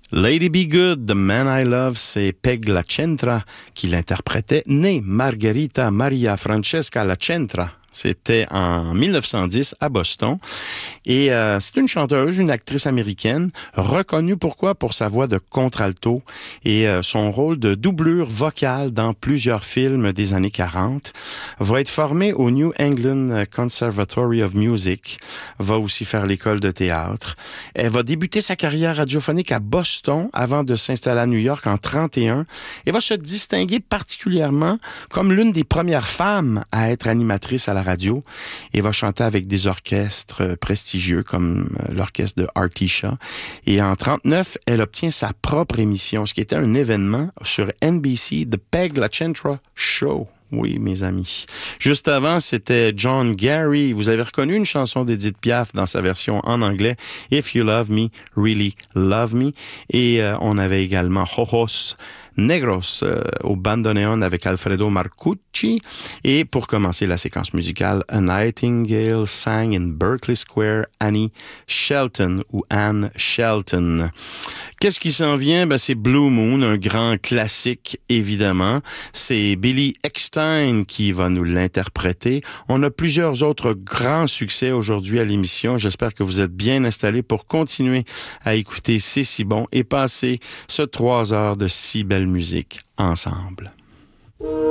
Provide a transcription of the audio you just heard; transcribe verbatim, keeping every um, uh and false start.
Lady Be Good, The Man I Love, c'est Peg LaCentra qui l'interprétait, née Margherita Maria Francesca LaCentra. C'était en mille neuf cent dix à Boston. Et euh, c'est une chanteuse, une actrice américaine, reconnue pourquoi? Pour sa voix de contralto et euh, son rôle de doublure vocale dans plusieurs films des années quarante. Va être formée au New England Conservatory of Music. Va aussi faire l'école de théâtre. Elle va débuter sa carrière radiophonique à Boston avant de s'installer à New York en trente et un. Et va se distinguer particulièrement comme l'une des premières femmes à être animatrice à la radio et va chanter avec des orchestres prestigieux comme l'orchestre de Artie Shaw. Et en trente-neuf, elle obtient sa propre émission, ce qui était un événement sur N B C, The Peg LaCentra Show. Oui, mes amis. Juste avant, c'était John Gary. Vous avez reconnu une chanson d'Edith Piaf dans sa version en anglais, If You Love Me, Really Love Me. Et euh, on avait également Ojos Negros euh, au bandoneon avec Alfredo Marcucci. Et pour commencer la séquence musicale, A Nightingale sang in Berkeley Square, Annie Shelton ou Anne Shelton. Qu'est-ce qui s'en vient? Ben, c'est Blue Moon, un grand classique, évidemment. C'est Billy Eckstine qui va nous l'interpréter. On a plusieurs autres grands succès aujourd'hui à l'émission. J'espère que vous êtes bien installés pour continuer à écouter C'est si bon et passer ce trois heures de si belle musique ensemble.